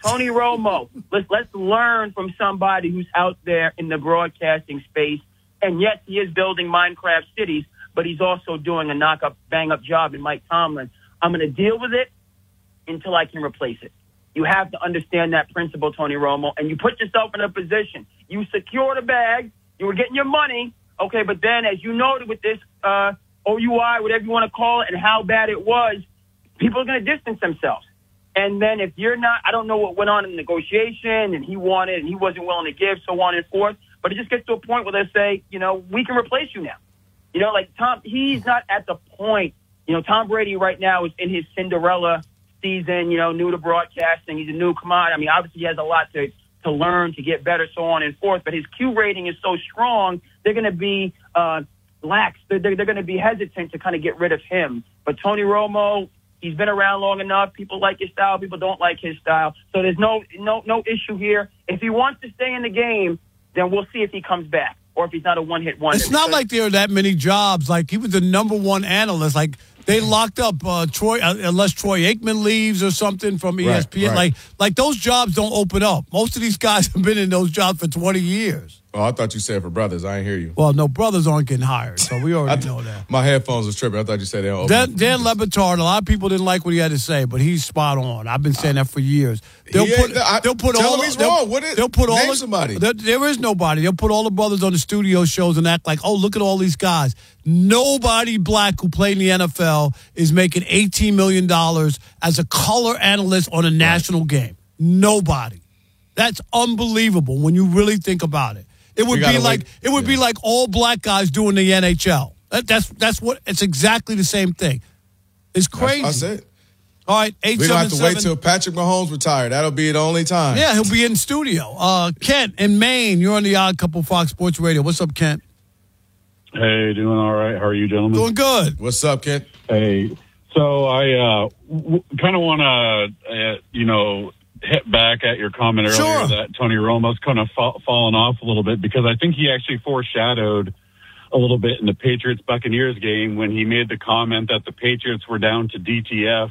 Tony Romo, let's learn from somebody who's out there in the broadcasting space. And yes, he is building Minecraft cities, but he's also doing a bang-up job in Mike Tomlin. I'm going to deal with it until I can replace it. You have to understand that principle, Tony Romo, and you put yourself in a position. You secure the bag. You were getting your money. Okay, but then as you noted with this OUI, whatever you want to call it, and how bad it was, people are going to distance themselves. And then if you're not, I don't know what went on in the negotiation, and he wanted and he wasn't willing to give, so on and forth. But it just gets to a point where they say, we can replace you now. Like Tom, he's not at the point. Tom Brady right now is in his Cinderella season, new to broadcasting. He's a new commodity. I mean, obviously he has a lot to learn, to get better, so on and forth. But his Q rating is so strong, they're going to be lax. They're going to be hesitant to kind of get rid of him. But Tony Romo, he's been around long enough. People like his style. People don't like his style. So there's no issue here. If he wants to stay in the game, then we'll see if he comes back or if he's not a one-hit wonder. It's not like there are that many jobs. Like, he was the number one analyst. Like, they locked up Troy, unless Troy Aikman leaves or something from ESPN. Right. Like those jobs don't open up. Most of these guys have been in those jobs for 20 years. Oh, I thought you said for brothers. I didn't hear you. Well, no, brothers aren't getting hired, so we already know that. My headphones was tripping. I thought you said they don't open. Dan Le Batard, a lot of people didn't like what he had to say, but he's spot on. I've been saying that for years. They'll put tell him he's wrong. Name somebody. There is nobody. They'll put all the brothers on the studio shows and act like, oh, look at all these guys. Nobody black who played in the NFL is making $18 million as a color analyst on a national game. Nobody. That's unbelievable when you really think about it. It would be like all black guys doing the NHL. That's what. It's exactly the same thing. It's crazy. That's it. All right, 877. We don't have to wait till Patrick Mahomes retires. That'll be the only time. Yeah, he'll be in studio. Kent in Maine, you're on the Odd Couple Fox Sports Radio. What's up, Kent? Hey, doing all right. How are you, gentlemen? Doing good. What's up, Kent? Hey, so I kind of want to, hit back at your comment earlier that Tony Romo's kind of fallen off a little bit, because I think he actually foreshadowed a little bit in the Patriots-Buccaneers game when he made the comment that the Patriots were down to DTF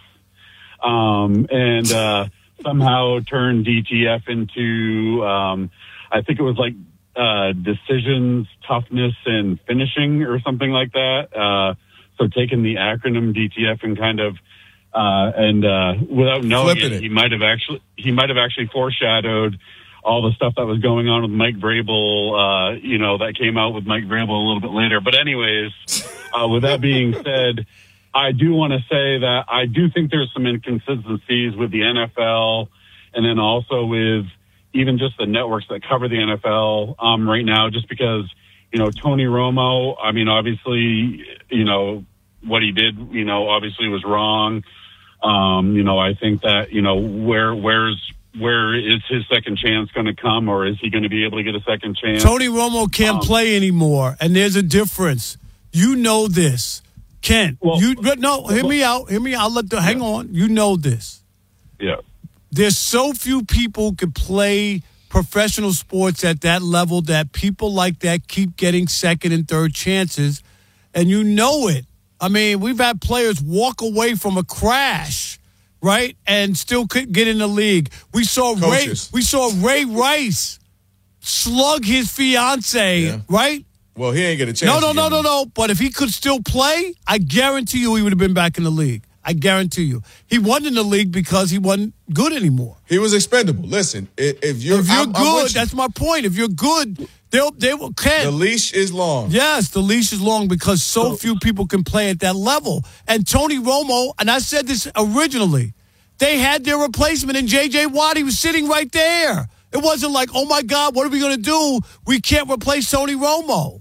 and somehow turned DTF into, I think it was like decisions, toughness, and finishing or something like that. So taking the acronym DTF and kind of without knowing it, he might have actually foreshadowed all the stuff that was going on with Mike Vrabel, that came out with Mike Vrabel a little bit later. But anyways, with that being said, I do want to say that I do think there's some inconsistencies with the NFL, and then also with even just the networks that cover the NFL right now, just because, Tony Romo, I mean, obviously, what he did, obviously was wrong. I think that, where is his second chance going to come, or is he going to be able to get a second chance? Tony Romo can't play anymore, and there's a difference. You know this, Kent. Hear me out. Hang on. You know this. Yeah. There's so few people who can play professional sports at that level that people like that keep getting second and third chances, and you know it. I mean, we've had players walk away from a crash, right, and still couldn't get in the league. We saw Ray Rice slug his fiance, right? Well, he ain't get a chance. No. But if he could still play, I guarantee you he would have been back in the league. I guarantee you. He wasn't in the league because he wasn't good anymore. He was expendable. Listen, if you're good, that's my point. If you're good, they will. The leash is long. Yes, the leash is long because so few people can play at that level. And Tony Romo, and I said this originally, they had their replacement in J.J. Watt. He was sitting right there. It wasn't like, oh, my God, what are we going to do? We can't replace Tony Romo.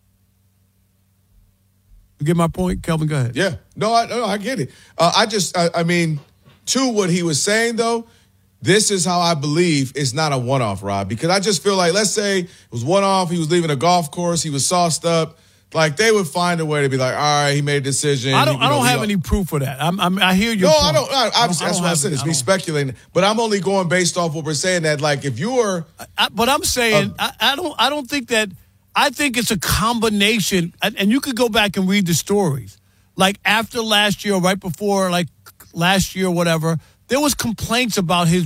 You get my point? Kelvin, go ahead. Yeah. No, I get it. I mean, to what he was saying, though, this is how I believe it's not a one-off, Rob, because I just feel like, let's say it was one-off, he was leaving a golf course, he was sauced up, like they would find a way to be like, all right, he made a decision. I don't have any proof of that. I hear you. No, I don't. Obviously, that's what I said. It's me speculating, but I'm only going based off what we're saying. That like if you're, but I'm saying I don't think that. I think it's a combination, and you could go back and read the stories. Like after last year, right before, like last year, whatever, there was complaints about his